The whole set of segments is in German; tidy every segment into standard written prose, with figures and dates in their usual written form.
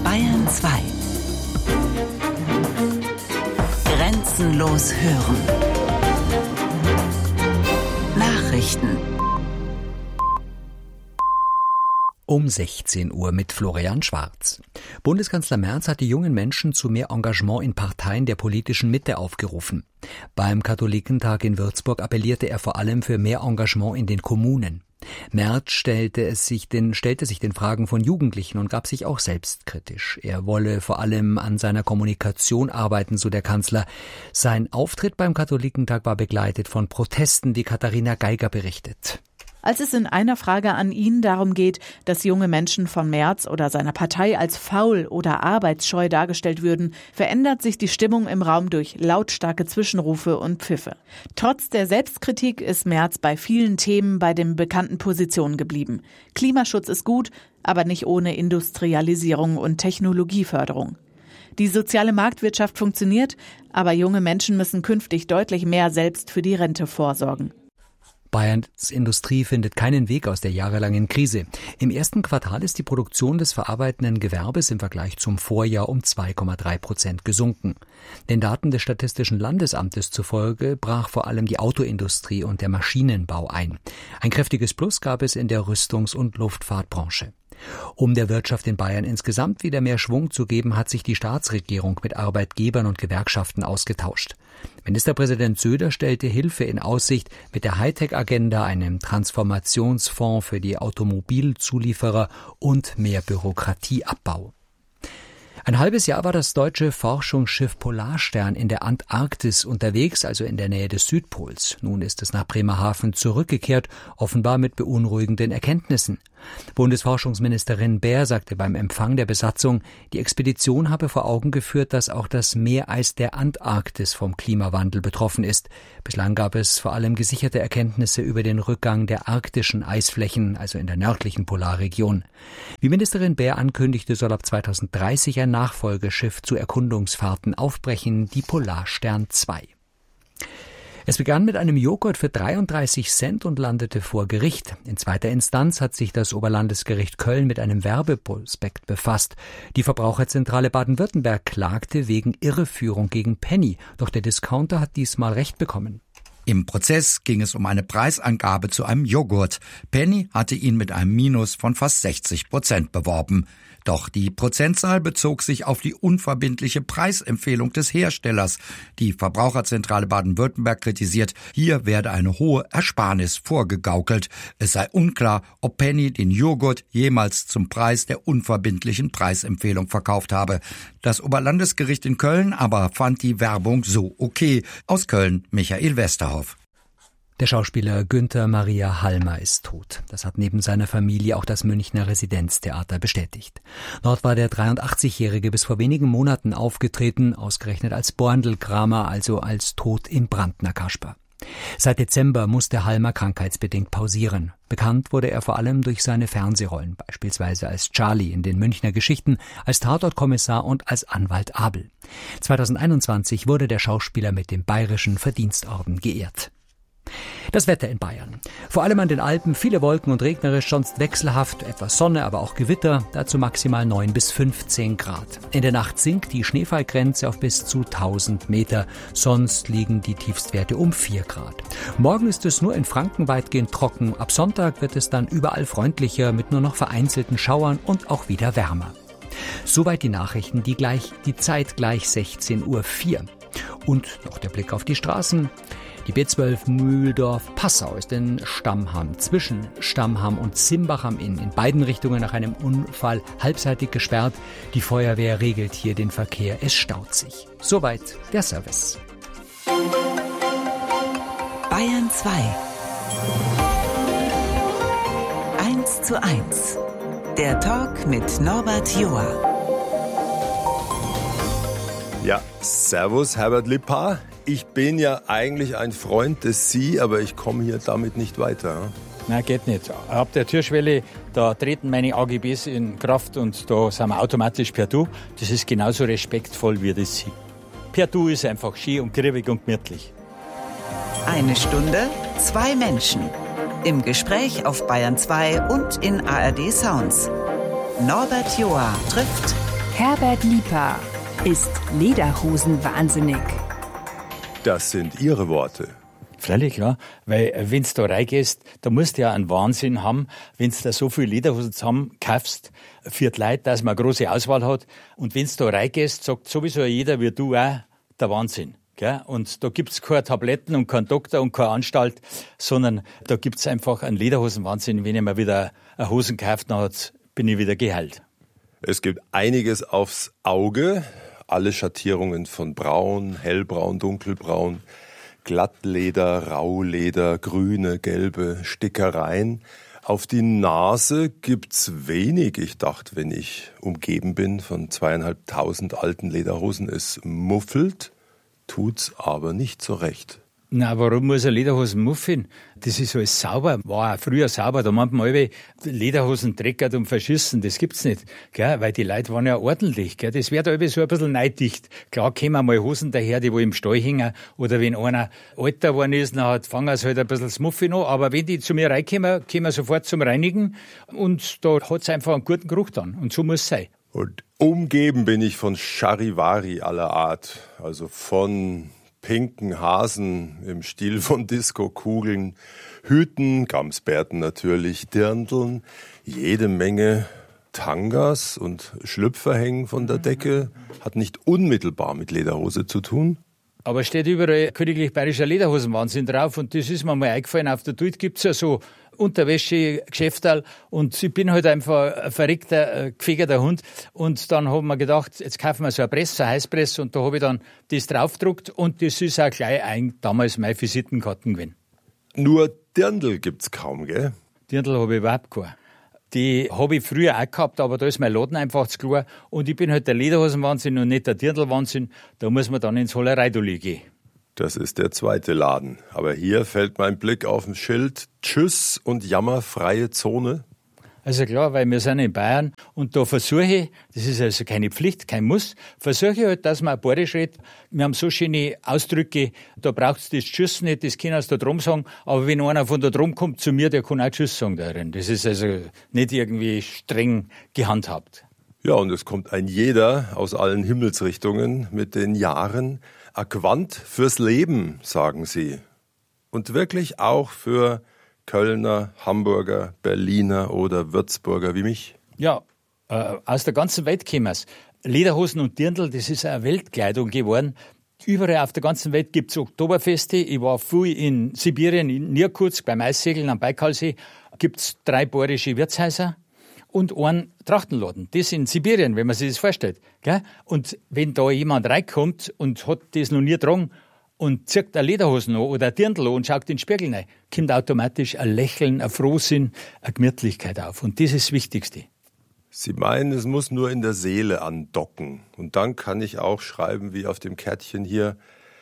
Bayern 2. Grenzenlos hören. Nachrichten. Um 16 Uhr mit Florian Schwarz. Bundeskanzler Merz hat die jungen Menschen zu mehr Engagement in Parteien der politischen Mitte aufgerufen. Beim Katholikentag in Würzburg appellierte er vor allem für mehr Engagement in den Kommunen. Merz stellte sich den Fragen von Jugendlichen und gab sich auch selbstkritisch. Er wolle vor allem an seiner Kommunikation arbeiten, so der Kanzler. Sein Auftritt beim Katholikentag war begleitet von Protesten, wie Katharina Geiger berichtet. Als es in einer Frage an ihn darum geht, dass junge Menschen von Merz oder seiner Partei als faul oder arbeitsscheu dargestellt würden, verändert sich die Stimmung im Raum durch lautstarke Zwischenrufe und Pfiffe. Trotz der Selbstkritik ist Merz bei vielen Themen bei den bekannten Positionen geblieben. Klimaschutz ist gut, aber nicht ohne Industrialisierung und Technologieförderung. Die soziale Marktwirtschaft funktioniert, aber junge Menschen müssen künftig deutlich mehr selbst für die Rente vorsorgen. Bayerns Industrie findet keinen Weg aus der jahrelangen Krise. Im ersten Quartal ist die Produktion des verarbeitenden Gewerbes im Vergleich zum Vorjahr um 2,3% gesunken. Den Daten des Statistischen Landesamtes zufolge brach vor allem die Autoindustrie und der Maschinenbau ein. Ein kräftiges Plus gab es in der Rüstungs- und Luftfahrtbranche. Um der Wirtschaft in Bayern insgesamt wieder mehr Schwung zu geben, hat sich die Staatsregierung mit Arbeitgebern und Gewerkschaften ausgetauscht. Ministerpräsident Söder stellte Hilfe in Aussicht mit der Hightech-Agenda, einem Transformationsfonds für die Automobilzulieferer und mehr Bürokratieabbau. Ein halbes Jahr war das deutsche Forschungsschiff Polarstern in der Antarktis unterwegs, also in der Nähe des Südpols. Nun ist es nach Bremerhaven zurückgekehrt, offenbar mit beunruhigenden Erkenntnissen. Bundesforschungsministerin Baer sagte beim Empfang der Besatzung, die Expedition habe vor Augen geführt, dass auch das Meereis der Antarktis vom Klimawandel betroffen ist. Bislang gab es vor allem gesicherte Erkenntnisse über den Rückgang der arktischen Eisflächen, also in der nördlichen Polarregion. Wie Ministerin Baer ankündigte, soll ab 2030 ein Nachfolgeschiff zu Erkundungsfahrten aufbrechen, die Polarstern 2. Es begann mit einem Joghurt für 33 Cent und landete vor Gericht. In zweiter Instanz hat sich das Oberlandesgericht Köln mit einem Werbeprospekt befasst. Die Verbraucherzentrale Baden-Württemberg klagte wegen Irreführung gegen Penny, doch der Discounter hat diesmal Recht bekommen. Im Prozess ging es um eine Preisangabe zu einem Joghurt. Penny hatte ihn mit einem Minus von fast 60% beworben. Doch die Prozentzahl bezog sich auf die unverbindliche Preisempfehlung des Herstellers. Die Verbraucherzentrale Baden-Württemberg kritisiert, hier werde eine hohe Ersparnis vorgegaukelt. Es sei unklar, ob Penny den Joghurt jemals zum Preis der unverbindlichen Preisempfehlung verkauft habe. Das Oberlandesgericht in Köln aber fand die Werbung so okay. Aus Köln Michael Westerhoff. Der Schauspieler Günther Maria Halmer ist tot. Das hat neben seiner Familie auch das Münchner Residenztheater bestätigt. Dort war der 83-Jährige bis vor wenigen Monaten aufgetreten, ausgerechnet als Borndelkramer, also als Tod im Brandner Kasper. Seit Dezember musste Halmer krankheitsbedingt pausieren. Bekannt wurde er vor allem durch seine Fernsehrollen, beispielsweise als Charlie in den Münchner Geschichten, als Tatortkommissar und als Anwalt Abel. 2021 wurde der Schauspieler mit dem Bayerischen Verdienstorden geehrt. Das Wetter in Bayern. Vor allem an den Alpen viele Wolken und regnerisch, sonst wechselhaft, etwas Sonne, aber auch Gewitter, dazu maximal 9 bis 15 Grad. In der Nacht sinkt die Schneefallgrenze auf bis zu 1000 Meter, sonst liegen die Tiefstwerte um 4 Grad. Morgen ist es nur in Franken weitgehend trocken, ab Sonntag wird es dann überall freundlicher mit nur noch vereinzelten Schauern und auch wieder wärmer. Soweit die Nachrichten, die Zeit gleich 16:04 Uhr. Und noch der Blick auf die Straßen. Die B12 Mühldorf-Passau ist in Stammham, zwischen Stammham und Zimbach am Inn, in beiden Richtungen nach einem Unfall halbseitig gesperrt. Die Feuerwehr regelt hier den Verkehr, es staut sich. Soweit der Service. Bayern 2 1:1. Der Talk mit Norbert Joa. Ja, servus Herbert Lippard. Ich bin ja eigentlich ein Freund des Sie, aber ich komme hier damit nicht weiter. Nein, geht nicht. Ab der Türschwelle, da treten meine AGBs in Kraft und da sind wir automatisch per Du. Das ist genauso respektvoll wie das Sie. Per Du ist einfach schön und griebig und gemütlich. 1 Stunde, 2 Menschen. Im Gespräch auf Bayern 2 und in ARD Sounds. Norbert Joa trifft Herbert Lipa ist Lederhosen-wahnsinnig. Das sind Ihre Worte. Völlig klar, weil wenn du da reingehst, da musst du ja einen Wahnsinn haben, wenn du da so viel Lederhosen zusammen kaufst, für die Leute, dass man eine große Auswahl hat. Und wenn du da reingehst, sagt sowieso jeder wie du auch, der Wahnsinn. Gell? Und da gibt's keine Tabletten und keinen Doktor und keine Anstalt, sondern da gibt's einfach einen Lederhosen-Wahnsinn. Wenn ich mir wieder eine Hosen kaufe, dann bin ich wieder geheilt. Es gibt einiges aufs Auge, alle Schattierungen von braun, hellbraun, dunkelbraun, Glattleder, Rauleder, grüne, gelbe Stickereien. Auf die Nase gibt's wenig. Ich dachte, wenn ich umgeben bin von 2.500 alten Lederhosen, es muffelt, tut's aber nicht so recht. Na, warum muss eine Lederhosen muffin? Das ist alles sauber. War auch früher sauber. Da meint man alle, Lederhosen dreckert und verschissen. Das gibt's nicht. Gell? Weil die Leute waren ja ordentlich. Gell? Das wird alle so ein bisschen neiddicht. Klar kommen mal Hosen daher, die wo im Stall hängen. Oder wenn einer älter geworden ist, dann fangen sie halt ein bisschen das Muffin an. Aber wenn die zu mir reinkommen, kommen wir sofort zum Reinigen. Und da hat's einfach einen guten Geruch dann. Und so muss es sein. Und umgeben bin ich von Charivari aller Art. Also von pinken Hasen im Stil von Disco-Kugeln, Hüten, Gamsbärten natürlich, Dirndln, jede Menge Tangas und Schlüpfer hängen von der Decke. Hat nicht unmittelbar mit Lederhose zu tun. Aber steht überall königlich bayerischer Lederhosenwahnsinn drauf und das ist mir mal eingefallen. Auf der Tut gibt's ja so Unterwäsche-Geschäfterl und ich bin halt einfach ein verreckter, gefegerter Hund und dann haben wir gedacht, jetzt kaufen wir so eine Presse, so eine Heißpresse und da habe ich dann das draufgedruckt und das ist auch gleich damals meine Visitenkarten gewesen. Nur Dirndl gibt's kaum, gell? Dirndl habe ich überhaupt keine. Die habe ich früher auch gehabt, aber da ist mein Laden einfach zu klar und ich bin halt der Lederhosenwahnsinn und nicht der Dirndl-Wahnsinn, da muss man dann ins Hollereidoli gehen. Das ist der zweite Laden. Aber hier fällt mein Blick auf ein Schild Tschüss und jammerfreie Zone. Also klar, weil wir sind in Bayern und da versuche ich, das ist also keine Pflicht, kein Muss, versuche ich halt, dass man ein Bayerisch redet. Wir haben so schöne Ausdrücke, da braucht es das Tschüss nicht, das können sie da drum sagen, aber wenn einer von da drum kommt zu mir, der kann auch Tschüss sagen darin. Das ist also nicht irgendwie streng gehandhabt. Ja, und es kommt ein jeder aus allen Himmelsrichtungen mit den Jahren. Aquant fürs Leben, sagen sie. Und wirklich auch für Kölner, Hamburger, Berliner oder Würzburger wie mich. Ja, aus der ganzen Welt kommen es. Lederhosen und Dirndl, das ist eine Weltkleidung geworden. Überall auf der ganzen Welt gibt es Oktoberfeste. Ich war viel in Sibirien, in Irkutsk, beim Eissegeln am Baikalsee. Gibt es 3 bayerische Wirtshäuser und einen Trachtenladen. Das in Sibirien, wenn man sich das vorstellt. Gell? Und wenn da jemand reinkommt und hat das noch nie getragen und zieht eine Lederhosen an oder ein Dirndl an und schaut in den Spiegel rein, kommt automatisch ein Lächeln, ein Frohsinn, eine Gemütlichkeit auf. Und das ist das Wichtigste. Sie meinen, es muss nur in der Seele andocken. Und dann kann ich auch schreiben, wie auf dem Kärtchen hier,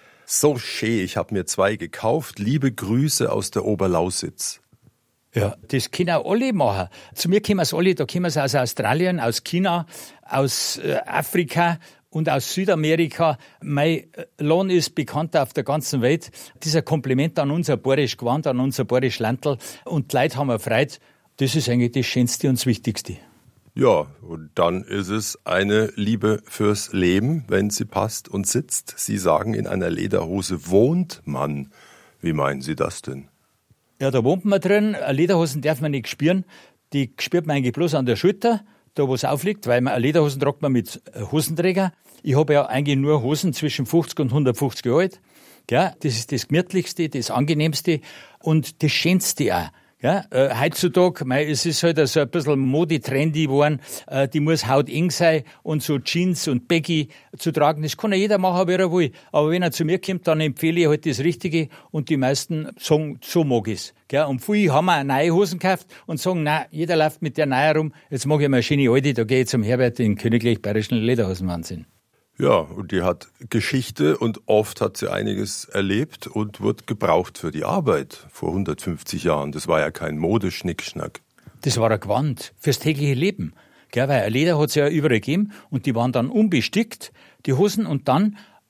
so schön, ich habe mir 2 gekauft, liebe Grüße aus der Oberlausitz. Ja, das können auch alle machen. Zu mir kommen es alle, da kommen sie aus Australien, aus China, aus Afrika und aus Südamerika. Mein Lohn ist bekannt auf der ganzen Welt. Dieser Kompliment an unser bayerisch Gewand, an unser bayerisch Landl und die Leute haben Freude. Das ist eigentlich das Schönste und das Wichtigste. Ja, und dann ist es eine Liebe fürs Leben, wenn sie passt und sitzt. Sie sagen, in einer Lederhose wohnt man. Wie meinen Sie das denn? Ja, da wohnt man drin. Lederhosen darf man nicht spüren. Die spürt man eigentlich bloß an der Schulter, da wo es aufliegt, weil man Lederhosen tragt man mit Hosenträger. Ich habe ja eigentlich nur Hosen zwischen 50 und 150 Jahre alt. Ja, das ist das Gemütlichste, das Angenehmste und das Schönste auch. Ja, heutzutage, es ist halt so ein bisschen Mode-trendy geworden, die muss hauteng sein und so Jeans und Baggy zu tragen, das kann ja jeder machen, wie er will. Aber wenn er zu mir kommt, dann empfehle ich halt das Richtige und die meisten sagen, so mag ich's. Gell? Und viele haben auch neue Hosen gekauft und sagen, nein, jeder läuft mit der neuen rum, jetzt mag ich mal eine schöne alte, da gehe ich zum Herbert, den königlich bayerischen Lederhosenwahnsinn. Ja, und die hat Geschichte und oft hat sie einiges erlebt und wird gebraucht für die Arbeit vor 150 Jahren. Das war ja kein Modeschnickschnack. Das war ein Gewand fürs tägliche Leben. Gell, weil ein Leder hat es ja überall gegeben und die waren dann unbestickt, die Hosen, und dann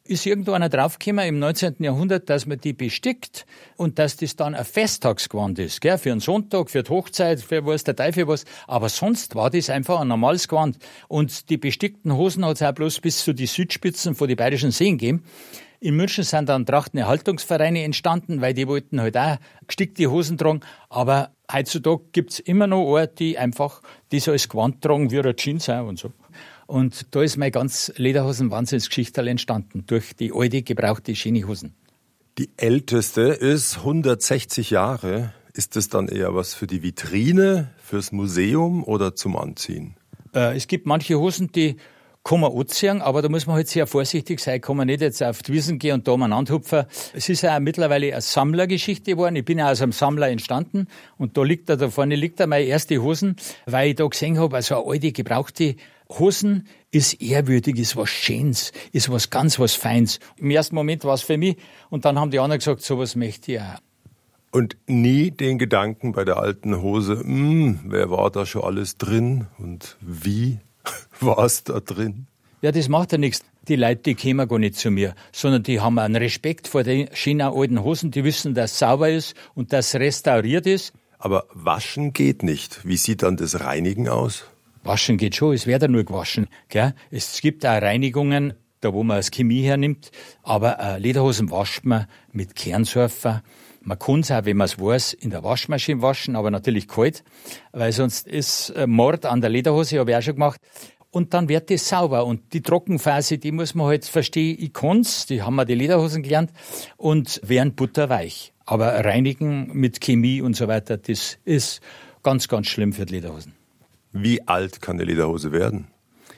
ist irgendwo einer draufgekommen im 19. Jahrhundert, dass man die bestickt und dass das dann ein Festtagsgewand ist, gell? Für einen Sonntag, für die Hochzeit, für was der Teufel was. Aber sonst war das einfach ein normales Gewand. Und die bestickten Hosen hat es auch bloß bis zu die Südspitzen von den Bayerischen Seen gegeben. In München sind dann Trachtenerhaltungsvereine entstanden, weil die wollten halt auch gestickte Hosen tragen. Aber heutzutage gibt's immer noch eine, die einfach das als Gewand tragen, wie eine Jeans auch und so. Und da ist meine ganz Lederhosen-Wahnsinnsgeschichte entstanden, durch die alte, gebrauchte Schienihosen. Die älteste ist 160 Jahre. Ist das dann eher was für die Vitrine, fürs Museum oder zum Anziehen? Es gibt manche Hosen, die kann man anziehen, aber da muss man halt sehr vorsichtig sein, kann man nicht jetzt auf die Wiesen gehen und da umeinander hupfen. Es ist ja mittlerweile eine Sammlergeschichte geworden. Ich bin ja aus einem Sammler entstanden und da vorne liegt meine erste Hosen, weil ich da gesehen habe, also eine alte, gebrauchte Hosen ist ehrwürdig, ist was Schönes, ist was ganz was Feins. Im ersten Moment war es für mich und dann haben die anderen gesagt, sowas möchte ich auch. Und nie den Gedanken bei der alten Hose, wer war da schon alles drin und wie war es da drin? Ja, das macht ja nichts. Die Leute, die kommen gar nicht zu mir, sondern die haben einen Respekt vor den schönen alten Hosen. Die wissen, dass es sauber ist und dass es restauriert ist. Aber waschen geht nicht. Wie sieht dann das Reinigen aus? Waschen geht schon, es wird ja nur gewaschen. Gell? Es gibt auch Reinigungen, da wo man das Chemie hernimmt. Aber Lederhosen wascht man mit Kernsurfer. Man kann es auch, wenn man es weiß, in der Waschmaschine waschen, aber natürlich kalt, weil sonst ist Mord an der Lederhose, habe ich auch schon gemacht. Und dann wird das sauber. Und die Trockenphase, die muss man halt verstehen, ich kann's, die haben wir die Lederhosen gelernt, und werden butterweich. Aber reinigen mit Chemie und so weiter, das ist ganz, ganz schlimm für die Lederhosen. Wie alt kann eine Lederhose werden?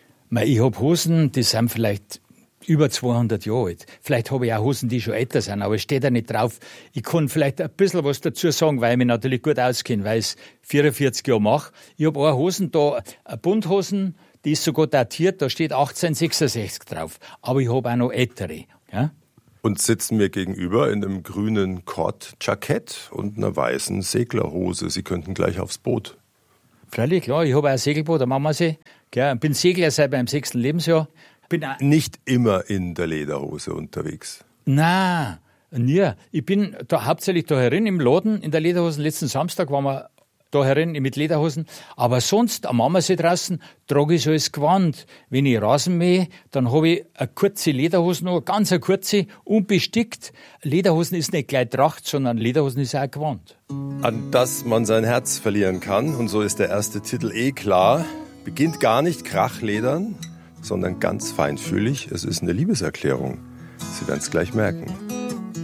Ich habe Hosen, die sind vielleicht über 200 Jahre alt. Vielleicht habe ich auch Hosen, die schon älter sind, aber es steht da nicht drauf. Ich kann vielleicht ein bisschen was dazu sagen, weil ich mich natürlich gut auskenne, weil ich es 44 Jahre mache. Ich habe auch Hosen da, Bunthosen, die ist sogar datiert, da steht 1866 drauf. Aber ich habe auch noch ältere. Ja? Und sitzen mir gegenüber in einem grünen Kord-Jackett und einer weißen Seglerhose. Sie könnten gleich aufs Boot. Freilich, klar, ich habe auch ein Segelboot, da machen wir sie. Ich bin Segler seit meinem 6. Lebensjahr. Bin nicht immer in der Lederhose unterwegs? Nein, nie. Ich bin da hauptsächlich da herin im Laden in der Lederhosen. Letzten Samstag waren wir da herin mit Lederhosen. Aber sonst am Ammersee draußen trage ich so als Gewand. Wenn ich Rasen mähe, dann habe ich eine kurze Lederhose noch, ganz eine kurze, unbestickt. Lederhosen ist nicht gleich Tracht, sondern Lederhosen ist auch ein Gewand. An das man sein Herz verlieren kann, und so ist der erste Titel klar, beginnt gar nicht krachledern, sondern ganz feinfühlig. Es ist eine Liebeserklärung. Sie werden es gleich merken.